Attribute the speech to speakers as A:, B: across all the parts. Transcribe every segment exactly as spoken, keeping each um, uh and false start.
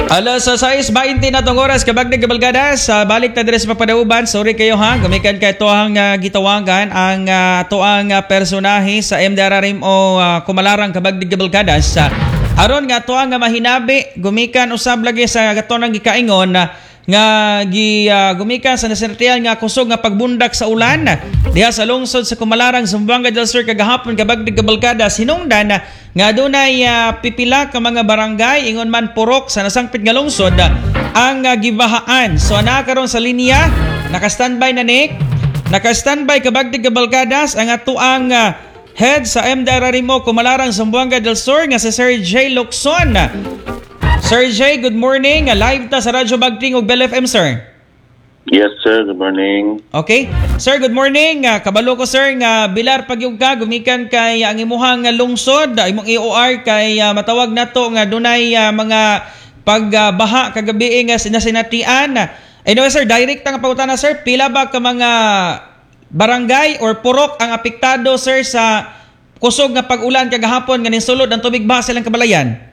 A: Alas sa sais twenty na tong oras kabagdag kabalgadas sa balik na dire sa Papadauban. Sorry kayo ha, gumikan kay tohang uh, gitawagan ang uh, toang uh, personahe sa M D R R M o uh, kumalarang kabagdag kabalgadas. Uh, aron nga toang uh, mahinabi gumikan usab lagi sa gatonang gikaingon uh, nga gi uh, gumikan sa nasertian nga kusog nga pagbundak sa ulan diha sa lungsod sa Kumalarang, Zamboanga del Sur kagahapon kabagdag kabalgadas. Hinungdan uh, nga dunay uh, pipila ka mga barangay ingon man purok sa nasangpit nga lungsod uh, ang uh, gibahaan. So ana karon sa linya naka-standby na Nick, naka-standby kabagdig kabalgadas ang atuang uh, head sa M D R R M o Kumalarang, Zamboanga del Sur nga si Sir J. Locson. Sir J, good morning. Live ta sa Radyo Bagting ug Bell F M, sir.
B: Yes, sir. Good morning.
A: Okay. Sir, good morning. Uh, kabalo ko, sir, nga bilar pagyug ka gumikan kay ang imuhang lungsod, imong E O R kay uh, matawag nato nga dunay uh, mga pagbaha uh, kagabi nga sinasinatian. Anyway, sir, direct nga pangutana, sir, pila ba ka mga barangay or purok ang apektado, sir, sa kusog nga pag-ulan kagahapon nga ninsulod ang tubig ba silang kabalayan?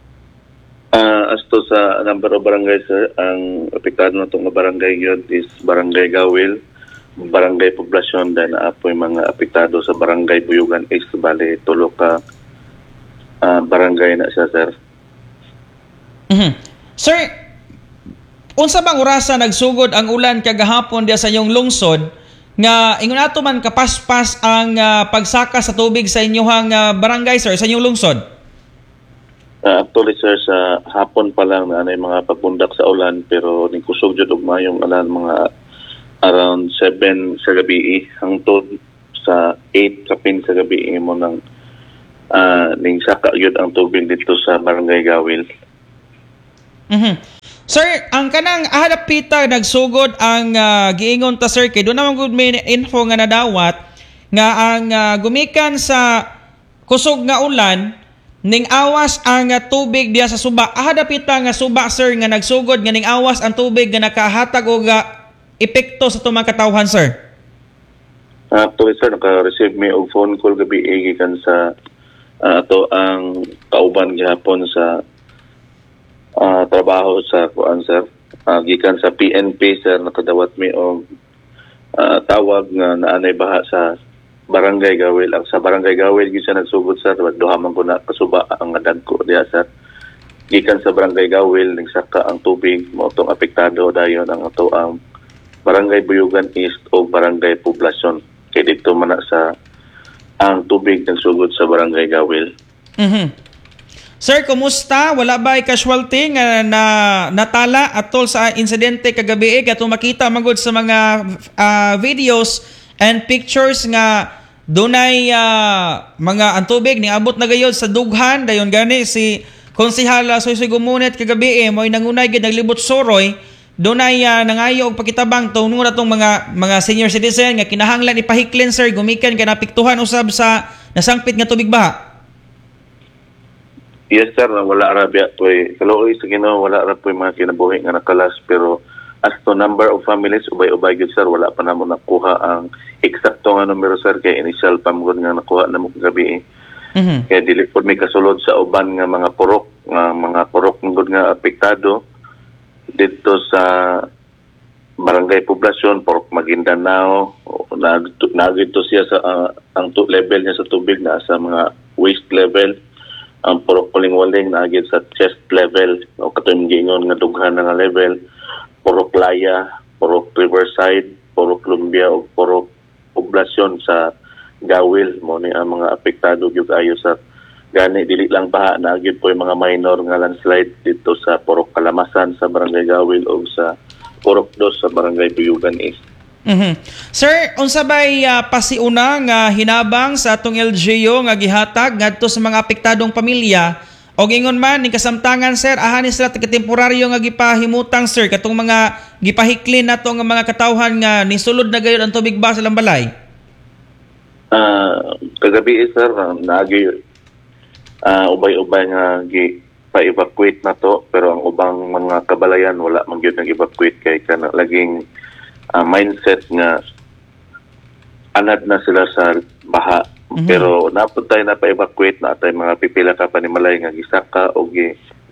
B: Uh, as to sa number of barangay, sir, ang apektado na itong barangay yun is Barangay Gawil, Barangay Poblasyon, dan na po yung mga apektado sa Barangay Buyugan East, bali tulo ka uh, barangay na siya, sir.
A: Mm-hmm. Sir, unsa bang orasa nagsugod ang ulan kagahapon diya sa inyong lungsod nga ingon ato man kapaspas ang uh, pagsaka sa tubig sa inyong uh, barangay, sir, sa inyong lungsod?
B: Uh, actually, sir, sa hapon pa lang na may mga pagbundak sa ulan, pero kusog jud og mayong ulan mga around seven sa gabi hangtod sa eight kapin sa gabi mo nang uh, ning saka yun ang tubig dito sa Barangay Gawil.
A: Mhm. Sir, ang kanang ahadapita nagsugod ang uh, giingon ta, sir, kay do naman gud may info nga nadawat nga ang uh, gumikan sa kusog nga ulan ning awas ang uh, tubig diya sa suba. Ahadapita nga suba, sir, nga nagsugod nga ning awas ang tubig nga nakahatag og uh, epekto sa tumang katawhan, sir.
B: Actually, sir, naka-receive me og phone call gabi gikan sa uh, ato ang kauban gihapon sa uh, trabaho sa kuan, sir. Uh, gikan sa P N P, sir, nakadawat mi og uh, tawag nga naanay baha sa Barangay Gawil. Ang sa Barangay Gawil gisa nagsugod, sir, duha man ko na kasuba ang dagko diya, sir. Gikan sa Barangay Gawil ning saka ang tubig mo tong apektado dayon ang ato ang Barangay Buyugan East o Barangay Poblasyon. Kay dito man na sa ang tubig nagsugod sa Barangay Gawil.
A: Mhm. Sir, kumusta? Wala ba casualty nga na natala atol sa insidente kagabi katong makita magud sa mga uh, videos and pictures nga dunay uh, mga ang tubig ni abot na gayod sa dughan dayon gani si Konsehal Soysoy Gumunit kagabi eh, mo'y nangunay gid naglibot soroy dunay uh, nangayo og pakitabang tungod atong mga mga senior citizen nga kinahanglan ipahiklin, sir, gumikan ka napiktuhan usab sa nasangpit nga tubig baha.
B: Yes, sir, wala ra biya toy kaluoy sa Ginoo, wala ra poy mga kinabuhi nga nakalas, pero as to number of families, ubay-ubay gud, sir, wala pa namo nakuha ang eksakto nga numero, sir, kay initial pa mo nga nakuha namo kagabi. Mm-hmm. Kaya dili po may kasulod sa uban nga mga purok, nga mga purok ngud nga apektado dito sa Barangay Poblasyon, Purok Maguindanao. Nagito siya sa uh, ang to level niya sa tubig na sa mga waist level. Ang Purok Kuling-Waling naagid sa chest level o katong giingon nga dughan nga level. Purok Laya, Purok Riverside, Purok Lumbia o Purok Poblasyon sa Gawil mo ni ang mga apektado gyud ayo sa gani dili lang baha na gyud po yung mga minor nga landslide dito sa Purok Kalamasan sa Barangay Gawil o sa Purok dos sa Barangay Buyugan East.
A: Mhm. Sir, unsa bay uh, pasiuna nga hinabang sa atong L G U nga gihatag ngadto sa mga apektadong pamilya? O gingon man, ni kasamtangan, sir, ahanin sila temporaryo nga gipahimutang, sir, katong mga gipahiklin nato nga mga katawhan nga nisulod na gayud ang tubig ba sa lambalay?
B: Uh, kagabi, sir, naagi uh, ubay-ubay nga gi pa-evacuate na to, pero ang ubang mga kabalayan wala man gyud nag-evacuate kay kana laging uh, mindset nga anad na sila sa baha. Mm-hmm. Pero napuntay na pa-evacuate na atay mga pipila ka panimalay nga gisaka o gi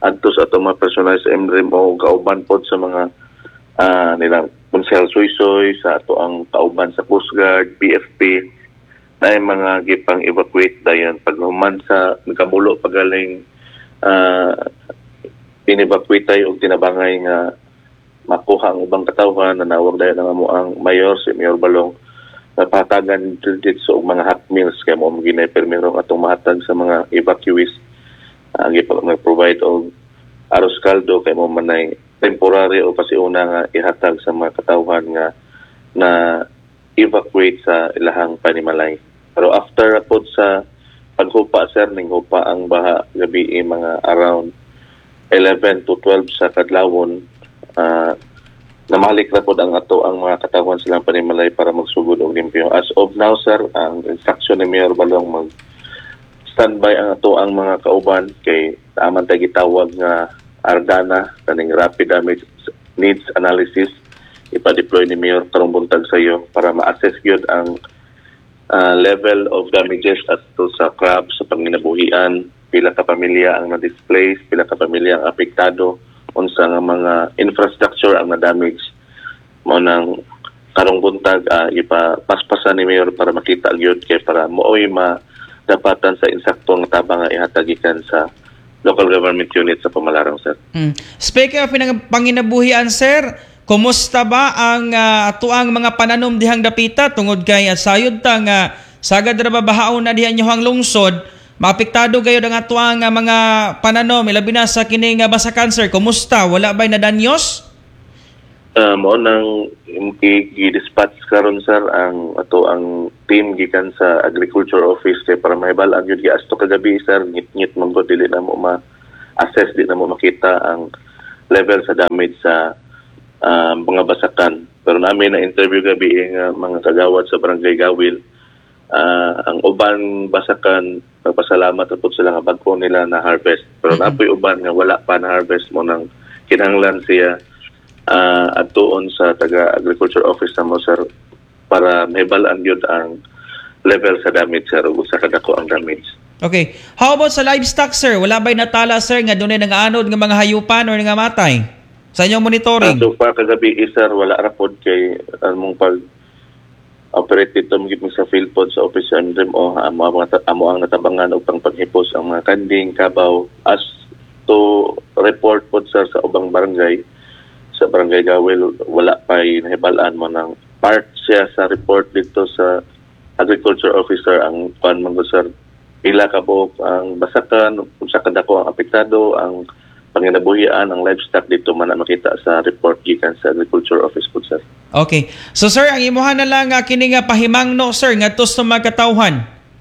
B: adto sa atong mga personal sa M D R I M o kauban pod sa mga ah, nilang Konsehal Suisoy, sa ato ang kauban sa Coast Guard, B F P, na yung mga gipang evacuate dayon pag human sa nakamulo pagaling uh, in-evacuate tayo og tinabangay nga makuha ang ubang katawhan na nawag dayon ang amo ang mayor si Mayor Balong napatagan dito sa mga hot meals kay mo ginay permirong atong mahatag sa mga evacuees uh, gipang nag-provide og aros kaldo kay mo manay temporary o pasiuna nga ihatag sa mga katawhan nga na evacuate sa ilahang panimalay. Pero after pod sa paghupa sir ning hupa ang baha gabi eh, mga around eleven to twelve sa kadlawon uh, namalik na pod ang ato ang mga katawhan silang panimalay para magsugod og limpyo. As of now sir, ang instruction ni Mayor Balong mag standby ang ato ang mga kauban kay taaman tay gitawag nga Ardana kaning rapid damage needs analysis ipa-deploy ni Mayor karong buntag sa iyo para ma-assess gyud ang uh, level of damages at to sa crabs sa panginabuhian, pila ka pamilya ang na-displace, pila ka pamilya ang apektado, unsa nga mga infrastructure ang na-damage. Mao nang karong buntag uh, ipa-paspasan ni Mayor para makita gyud kay para mooy madapatan sa insaktong tabang nga ihatagikan sa local government unit sa Pamalarang, sir.
A: Mm. Speaking of pinang panginabuhian, sir, kumusta ba ang uh, tuang mga pananom dihang dapita tungod kay uh, sayod ta nga sagad ra babahaon na diha inyo ang lungsod, maapektado gayud ang atuang uh, mga pananom ilabi na sa kini nga basakan, sir. Kumusta? Wala ba'y nadanyos?
B: Uh, mo nang i-dispatch karon sir ang ato ang team gikan sa agriculture office kay para mahibal ang gyud giasto kagabi sir ngit-ngit man gud dili na mo ma-assess di na mo makita ang level sa damage sa uh, mga basakan. Pero namin na interview gabi ang uh, mga kagawad sa Barangay Gawil, uh, ang uban basakan nagpasalamat po sila nga bagko nila na harvest. Pero mm-hmm. napoy uban nga wala pa na harvest mo nang kinahanglan siya uh, atuon sa taga agriculture office na mo sir para mahibalaan yun ang level sa damage sir ug sa kadako ang damage.
A: Okay. How about sa livestock, sir? Wala ba'y natala, sir, nga doon ay nangaanod ng mga hayupan o nga matay? Sa inyong monitoring?
B: Uh, so far kagabi sir wala ra pod kay among pag operate dito magiging sa field pod sa office and rim o amo, amo ang natabangan og pang paghipos ang mga kanding kabaw as to report pod sir sa ubang barangay sa Barangay Gawil wala pa'y nahibalaan mo ng part siya sa report dito sa agriculture officer ang pan mga sir ila ka po ang basakan kung sa kadako ang apektado ang panginabuhian ang livestock dito man na makita sa report gikan sa agriculture office po sir.
A: Okay. So sir, ang imuha na lang uh, kini nga pahimangno sir ngadto sa mga katawhan.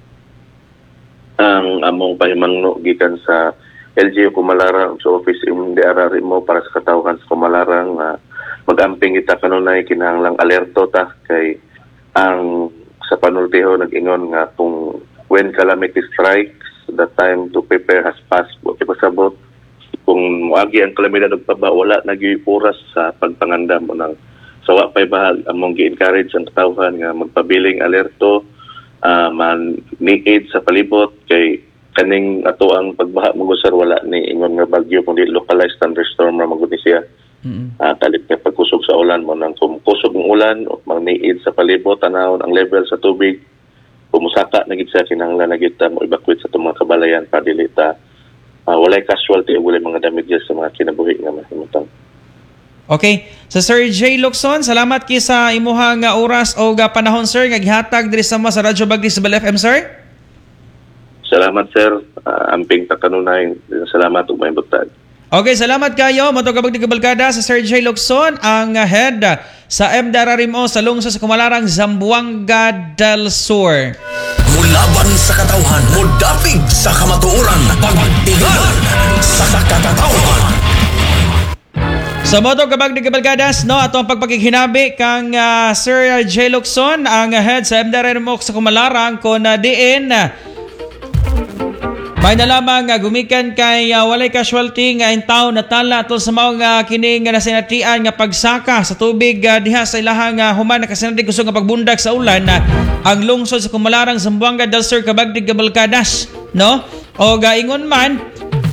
B: Ang among pahimangno gikan sa L G U Kumalarang sa office M D R R mo para sa katawhan sa Kumalarang uh, mag-amping ita kanunay kinahanglang alerto ta kay ang sa panultiho nag-ingon nga kung when calamity strikes the time to prepare has passed. Buti pasabot kung muagi ang kalamidad og paba wala nagyoy oras sa pagpanganda mo ng sawa pay bahag among gi-encourage ang katawhan nga magpabiling alerto uh, man ni-aid sa palibot kay kaning ato ang pagbaha mo sir wala ni ingon nga bagyo kundi localized thunderstorm ra magud ni siya. Mm-hmm. Uh, kalit ka pagkusog sa ulan mo nang kumukusog ng ulan o mag-ni-aid sa palibot tanawon ang level sa tubig pumusaka na gid siya kinahanglan na gid ta mo evacuate sa itong mga kabalayan para dili ta Uh, walay casualty o walay mga damages sa mga kinabuhi nga mahimutang.
A: Okay. So Sir J. Locson, salamat ki sa imuhang uh, oras o uh, panahon sir nga gihatag diri sa mga sa Radyo Bagdi sa Bal F M sir.
B: Salamat sir. Uh, amping ta kanunay. Salamat ug may butag.
A: Okay, salamat kayo. Matugabag di kabalkada sa Sir J. Locson, ang uh, head uh, sa M D R R M O sa lungsod sa Kumalarang, Zamboanga del Sur.
C: Mulaban sa katawhan, mudapig sa kamatuoran, pagtigan sa katawhan.
A: Sa moto kabag di kabalkadas, no, ato ang pagpakihinabi kang uh, Sir J. Locson, ang uh, head sa M D R R M O sa Kumalarang, kung uh, diin uh, may na lamang uh, gumikan kay uh, walay casualty nga in town natala ato sa mga uh, kining uh, nasinatian nga pagsaka sa tubig uh, diha sa ilahang uh, human na kasinati kusog nga pagbundak sa ulan uh, ang lungsod sa Kumalarang, Zamboanga del Sur, kabagdig kabalkadas, no? O gaingon man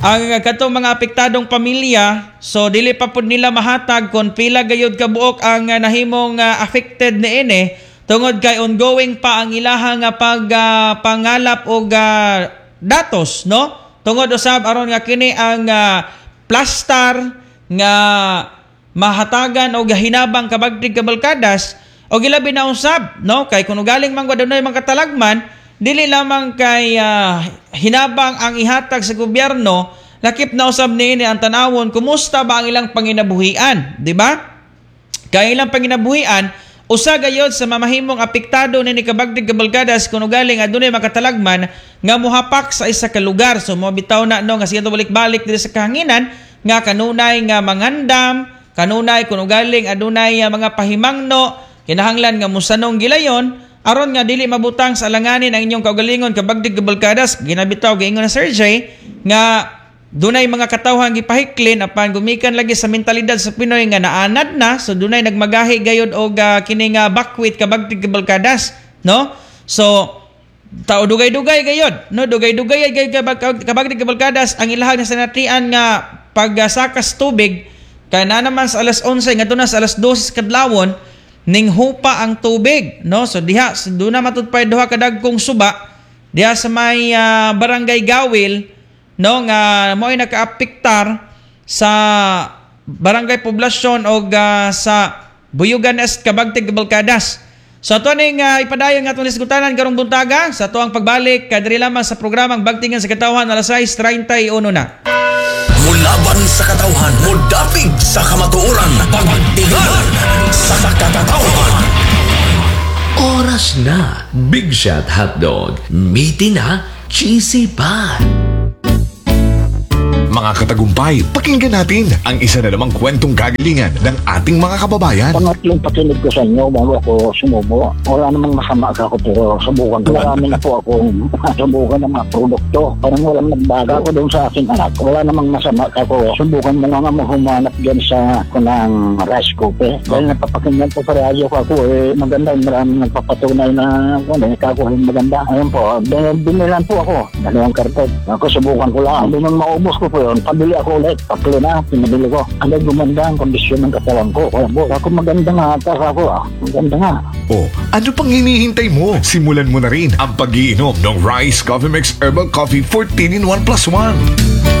A: ang uh, katong mga apektadong pamilya, so dili pa pud nila mahatag kung pila gayud kabuok ang uh, nahimong uh, affected niini tungod kay ongoing pa ang ilahang uh, pag uh, pangalap og uh, datos, no? Tungod usab aron nga kini ang uh, plastar nga mahatagan o hinabang kabagtig kabalkadas o gilabi na usab, no? Kay kung galing man adunay mga katalagman, dili lamang kay uh, hinabang ang ihatag sa gobyerno, lakip na usab niini ang tanawon kumusta ba ang ilang panginabuhian, di ba? Kay ilang panginabuhian usa gayod sa mamahimong apektado ni kabagdig kabalkadas kung galing adunay mga katalagman nga mohapak sa isa ka lugar. So mo bitaw na no nga siya balik-balik diri sa kahanginan nga kanunay nga mangandam, kanunay kung galing adunay uh, mga pahimangno, kinahanglan nga musanong gilayon aron nga dili mabutang sa alanganin ang inyong kaugalingon kabagdig kabalkadas. Ginabitaw giingon na Sir Jay nga dunay mga katawhan gipahiklin apan gumikan lagi sa mentalidad sa Pinoy nga naanad na, so dunay nagmagahi gayud og uh, kini nga bakwit kabagdig kabalkadas, no? So tao dugay-dugay gayud, no? Dugay-dugay gayud kabagdig kabalkadas ang ilahag na sanatian nga pagsakas tubig kay na naman sa alas onse ngadto na sa alas dos kadlawon ning hupa ang tubig, no? So diha do na matud pay duha ka dagkong suba diha sa may uh, barangay Gawil, no, nga mo'y nakaapektar sa barangay poblasyon o uh, sa Buyugan Est kabagtig kabalkadas. So ato ning uh, ipadayon nga atong lisgutanan karong buntaga sa ato ang pagbalik kadiri lamang sa programang Bagtingan sa Katawhan alas sais treinta y uno na.
C: Mulaban sa katawhan, mudapig sa kamatuoran, pagtingan sa katawhan.
D: Oras na, Big Shot Hotdog, meaty na, cheesy pa.
E: Mga katagumpay, pakinggan natin ang isa na namang kwentong kagalingan ng ating mga kababayan.
F: Pangatlong pakinig ko sa inyo bago ako sumubo. Wala namang masama ako pero subukan ko. Marami na po akong subukan ng mga produkto. Parang walang nagbaga ko doon sa aking anak. Wala namang masama ako. Subukan mo nga mahumanap dyan sa kunang rice cooker. Dahil napapakinggan ko sa radyo ko ako eh maganda. Maraming nagpapatunay na ano, ikakuhin maganda. Ayun po, binilan po ako. Dalawang karton. Ako subukan ko lang. Hindi nang maubos ko po yun. Pabili ako ulit. Tatlo na, pinabili ko. Ano gumanda ang kondisyon ng katawan ko. Kaya po, ako maganda nga. Taka ako ah. Maganda nga.
E: Oh, ano pang hinihintay mo? Simulan mo na rin ang pag-iinom ng Rice Coffee Mix Herbal Coffee fourteen in one plus one.